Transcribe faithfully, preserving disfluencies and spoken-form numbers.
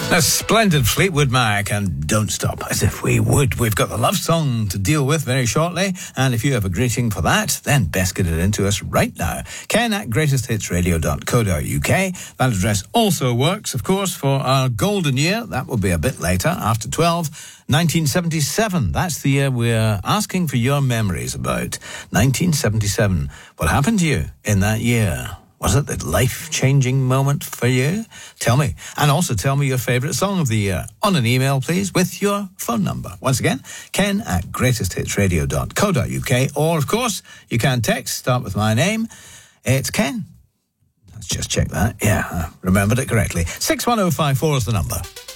A splendid Fleetwood Mac and Don't Stop, as if we would. We've got the love song to deal with very shortly, and if you have a greeting for that, then best get it into us right now. Ken at greatest hits radio dot co dot uk. That address also works, of course, for our golden year. That will be a bit later, after twelve. nineteen seventy-seven, that's the year we're asking for your memories about. nineteen seventy-seven. What happened to you in that year? Was it the life-changing moment for you? Tell me. And also tell me your favourite song of the year on an email, please, with your phone number. Once again, ken at greatest hits radio dot co dot uk. Or, of course, you can text, start with my name. It's Ken. Let's just check that. Yeah, I remembered it correctly. six one oh five four is the number.